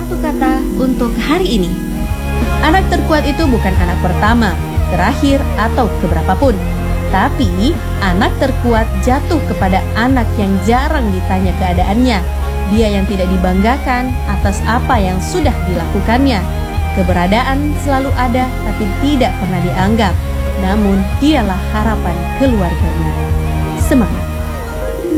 Satu kata untuk hari ini. Anak terkuat itu bukan anak pertama, terakhir, atau keberapapun. Tapi, anak terkuat jatuh kepada anak yang jarang ditanya keadaannya. Dia yang tidak dibanggakan atas apa yang sudah dilakukannya. Keberadaan selalu ada tapi tidak pernah dianggap. Namun, dialah harapan keluarganya. Semangat!